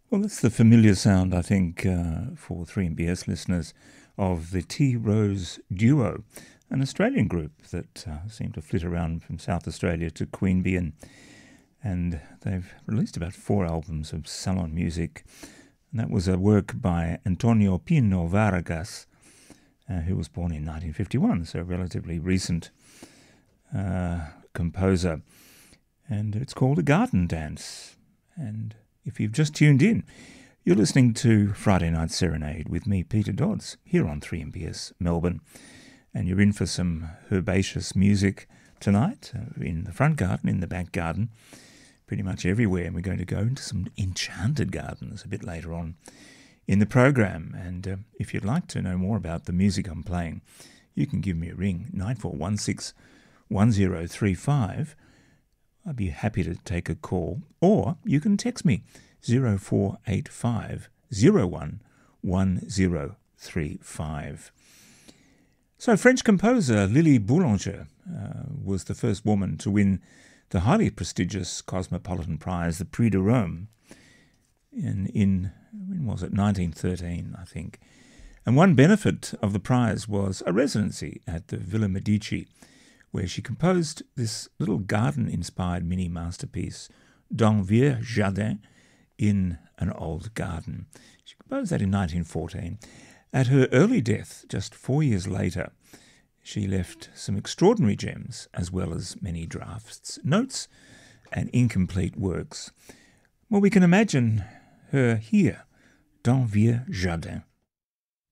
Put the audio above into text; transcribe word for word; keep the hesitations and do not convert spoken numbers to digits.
Well, that's the familiar sound, I think, uh, for three M B S listeners of the Tea Rose Duo, an Australian group that uh, seem to flit around from South Australia to Queanbeyan. And they've released about four albums of salon music. And that was a work by Antonio Pino Vargas, uh, who was born in nineteen fifty-one, so a relatively recent uh, composer. And it's called A Garden Dance. And if you've just tuned in, you're listening to Friday Night Serenade with me, Peter Dodds, here on three M B S Melbourne. And you're in for some herbaceous music tonight, uh, in the front garden, in the back garden, pretty much everywhere. And we're going to go into some enchanted gardens a bit later on in the program. And uh, if you'd like to know more about the music I'm playing, you can give me a ring, nine four one six, one zero three five. I'd be happy to take a call, or you can text me zero four eight five zero one one zero three five. So French composer Lily Boulanger uh, was the first woman to win the highly prestigious Cosmopolitan Prize, the Prix de Rome, in, in when was it, nineteen thirteen, I think. And one benefit of the prize was a residency at the Villa Medici, where she composed this little garden-inspired mini masterpiece, Dans Vieux Jardin, in an old garden. She composed that in nineteen fourteen. At her early death, just four years later, she left some extraordinary gems, as well as many drafts, notes, and incomplete works. Well, we can imagine her here, Dans Vieux Jardin.